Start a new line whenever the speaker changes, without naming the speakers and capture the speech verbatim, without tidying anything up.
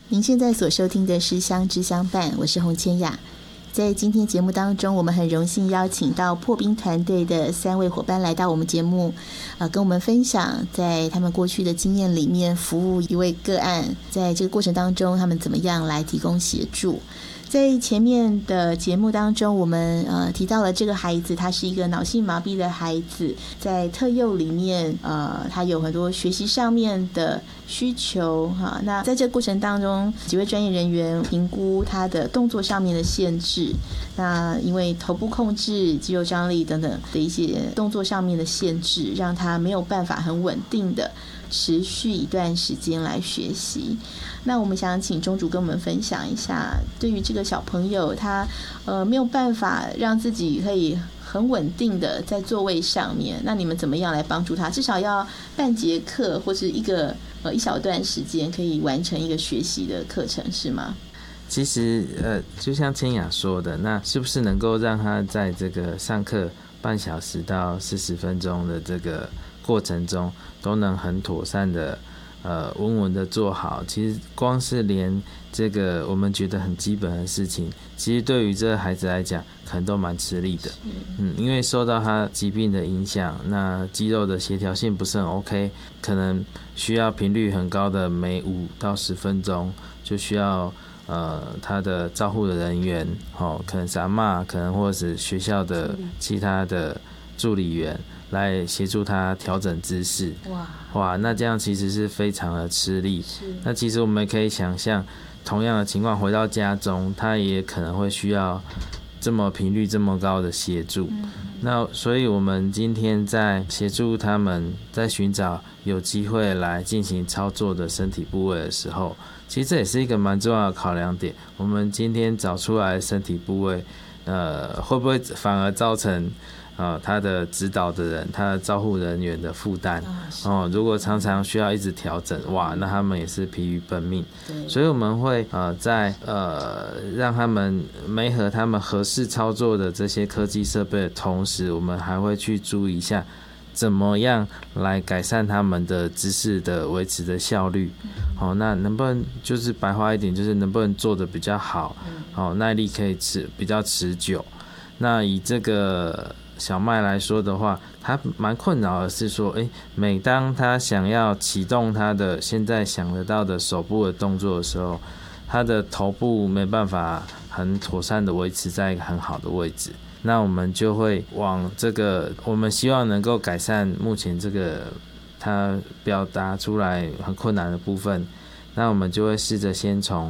您现在所收听的是相知相伴，我是洪千雅。在今天节目当中，我们很荣幸邀请到破冰团队的三位伙伴来到我们节目，呃，跟我们分享在他们过去的经验里面服务一位个案，在这个过程当中他们怎么样来提供协助。在前面的节目当中，我们呃提到了这个孩子，他是一个脑性麻痹的孩子，在特幼里面，呃，他有很多学习上面的需求哈。那在这个过程当中，几位专业人员评估他的动作上面的限制，那因为头部控制、肌肉张力等等的一些动作上面的限制，让他没有办法很稳定的持续一段时间来学习。那我们想请钟主跟我们分享一下，对于这个小朋友他呃没有办法让自己可以很稳定的在座位上面，那你们怎么样来帮助他？至少要半节课或是一个呃一小段时间可以完成一个学习的课程，是吗？
其实呃，就像千雅说的，那是不是能够让他在这个上课半小时到四十分钟的这个过程中，都能很妥善的呃稳稳的做好？其实光是连这个我们觉得很基本的事情，其实对于这个孩子来讲，可能都蛮吃力的。嗯，因为受到他疾病的影响，那肌肉的协调性不是很 OK， 可能需要频率很高的，每五到十分钟就需要呃他的照护的人员，哦，可能是阿嬷，可能或者是学校的其他的助理员来协助他调整姿势。哇哇，那这样其实是非常的吃力。那其实我们可以想象，同样的情况回到家中，他也可能会需要这么频率这么高的协助。嗯、那所以我们今天在协助他们在寻找有机会来进行操作的身体部位的时候，其实这也是一个蛮重要的考量点。我们今天找出来的身体部位，呃，会不会反而造成呃，他的指导的人，他的照护人员的负担哦，如果常常需要一直调整，哇，那他们也是疲于奔命。所以我们会呃在呃让他们媒合他们合适操作的这些科技设备的同时，我们还会去注意一下怎么样来改善他们的姿势的维持的效率。好、哦，那能不能就是白话一点，就是能不能做得比较好，好、哦，耐力可以持比较持久。那以这个小麦来说的话，他蛮困扰的是说，诶，每当他想要启动他的现在想得到的手部的动作的时候，他的头部没办法很妥善的维持在一个很好的位置。那我们就会往这个我们希望能够改善目前这个他表达出来很困难的部分，那我们就会试着先从